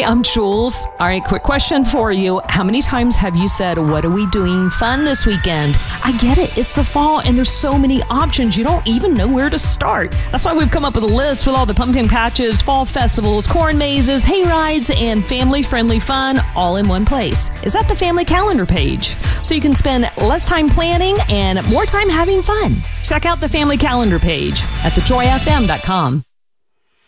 I'm Jules. All right, quick question for you. How many times have you said, what are we doing fun this weekend? I get it. It's the fall and there's so many options. You don't even know where to start. That's why we've come up with a list with all the pumpkin patches, fall festivals, corn mazes, hay rides, and family-friendly fun all in one place. Is at the family calendar page. So you can spend less time planning and more time having fun. Check out the family calendar page at thejoyfm.com.